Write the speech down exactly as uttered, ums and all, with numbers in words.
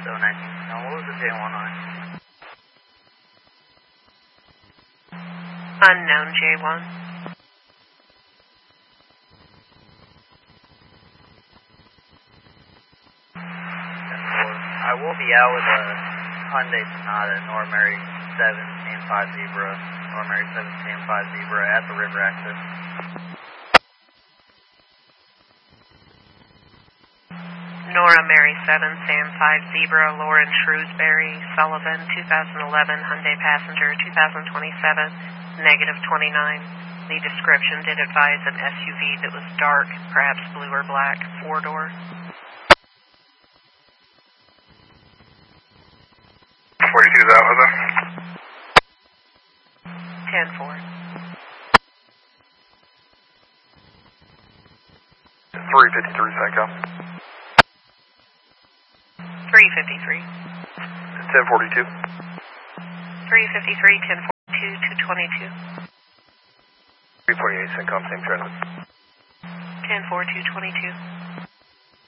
oh nineteen. Now, what was the J one on? Unknown J one. I will be out with a Hyundai Sonata, Nora Mary seven and five Zebra, Nora Mary seven and five Zebra at the river access. Nora Mary seven, Sam five Zebra, Lauren Shrewsbury, Sullivan, two thousand eleven, Hyundai passenger, two thousand twenty-seven, negative twenty-nine. The description did advise an S U V that was dark, perhaps blue or black, four-door. forty-two, that was it? ten four. three fifty-three, Psycho. three fifty-three. ten forty-two. three fifty-three, ten forty-two, two twenty-two. three forty-eight, Syncom, same trend. ten four, two twenty-two.